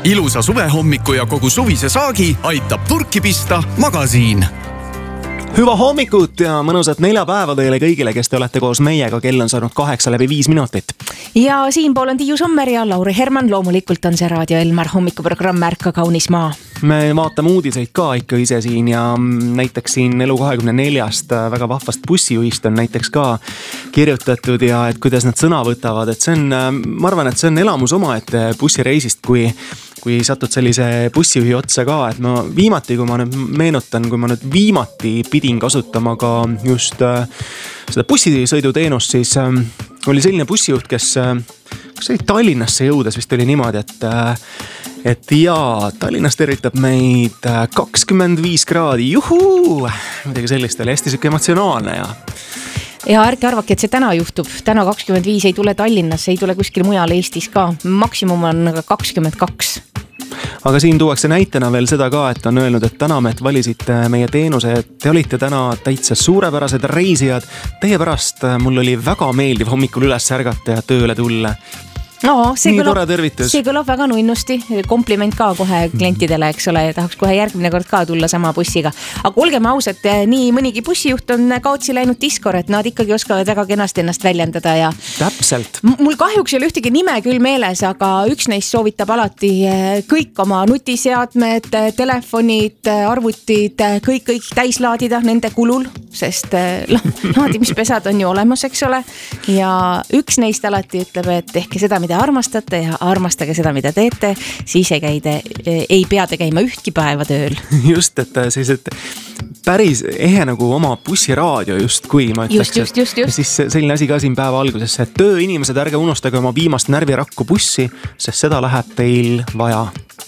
Ilusa suvehommiku ja kogu suvise saagi aitab purki pista Magasiin. Hüva hommikut ja mõnusat neljapäeva teile kõigile, kes te olete koos meiega. Kell on saanud 8:05 minutit. Ja siinpool on Tiiu Sommer ja Lauri Herman. Loomulikult on see Raadio Elmar hommikuprogramm Ärka kaunis maa. Me vaatame uudiseid ka ikka ise siin ja näiteks siin Elu24-st väga vahvast bussijuhist on näiteks ka kirjutatud ja et kuidas nad sõna võtavad. Et see on, ma arvan, et see on elamus omaette bussireisist, kui satud sellise bussijuhi otsa ka, et ma viimati, kui ma nüüd meenutan, kui ma nüüd viimati pidin kasutama ka just seda bussisõiduteenust, siis oli selline bussijuht, kes oli Tallinnasse jõudes, vist oli niimoodi, et jaa, Tallinnas tervitab meid 25 kraadi, juhuu! Midagi sellist oli hästi siuke emotsionaalne ja ärge arvake, et see täna juhtub. Täna 25 ei tule Tallinnas, ei tule kuskil mujal Eestis ka. Maksimum on 22. Aga siin tuuakse näitena veel seda ka, et on öelnud, et täname, et valisite meie teenuse. Te olite täna täitsa suurepärased reisijad. Teie pärast mul oli väga meeldiv hommikul üles ärgata ja tööle tulla. No, nii tore tervitus. See kõlab väga nuinnusti. Kompliment ka kohe klientidele, eks ole. Tahaks kohe järgmine kord ka tulla sama bussiga. Aga olgem ausad, nii mõnigi bussijuht on kaotsi läinud Diskor, et nad ikkagi oskavad väga kenasti ennast väljendada. Ja täpselt. Mul kahjuks ei ole ühtegi nime küll meeles, aga üks neist soovitab alati kõik oma nutiseadmed, telefonid, arvutid, kõik täis laadida nende kulul, sest laadimispesad on ju olemas, eks ole. Ja üks neist alati ütleb, et tehke seda, mida armastate ja armastage seda, mida teete, siis ei pea te käima ühtki päeva tööl. Just, et sellised päris ehe nagu oma bussiraadio just kui ma ütleks. Just. Ja siis selline asi ka siin päeva alguses, et tööinimesed, ärge unustage oma viimast närvirakku bussi, sest seda läheb teil vaja.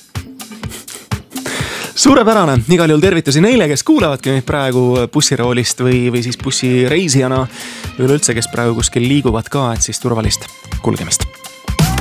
Suurepärane, igal juhul tervitusi neile, kes kuulavadki meid praegu bussiroolist või siis bussireisijana üleüldse, kes praegu kuskil liiguvad ka, et siis turvalist kulgemist.